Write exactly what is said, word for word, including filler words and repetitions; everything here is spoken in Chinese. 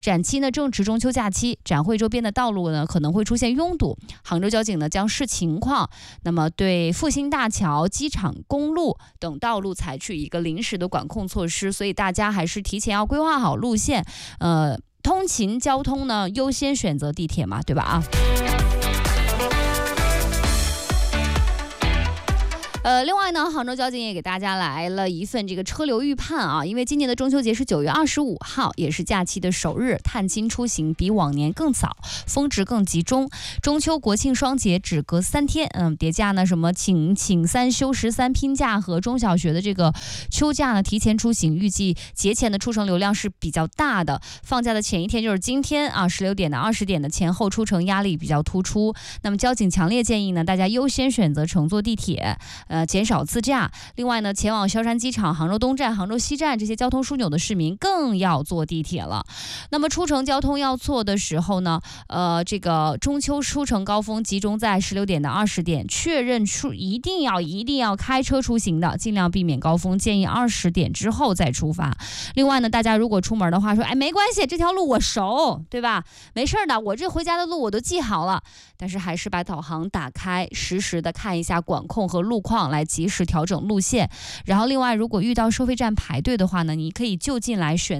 展期呢正值中秋假期，展会周边的道路呢可能会出现拥堵。杭州交警呢将视情况，那么对复兴大桥、机场公路等道路采取一个临时的管控措施，所以大家还是提前要规划好路线，呃，通勤交通呢优先选择地铁嘛，对吧啊？呃，另外呢，杭州交警也给大家来了一份这个车流预判啊，因为今年的中秋节是九月二十五号，也是假期的首日，探亲出行比往年更早，峰值更集中。中秋国庆双节只隔三天，嗯，节假呢什么请请三休十三拼假和中小学的这个秋假呢提前出行，预计节前的出城流量是比较大的。放假的前一天就是今天啊，十六点到二十点的前后出城压力比较突出。那么交警强烈建议呢，大家优先选择乘坐地铁。呃，减少自驾。另外呢，前往萧山机场、杭州东站、杭州西站这些交通枢纽的市民更要坐地铁了。那么出城交通要错的时候呢，呃，这个中秋出城高峰集中在十六点到二十点，确认出一定要一定要开车出行的，尽量避免高峰，建议二十点之后再出发。另外呢，大家如果出门的话说，哎，没关系，这条路我熟，对吧？没事的，我这回家的路我都记好了。但是还是把导航打开，实时的看一下管控和路况，来及时调整路线。然后另外，如果遇到收费站排队的话呢，你可以就近来选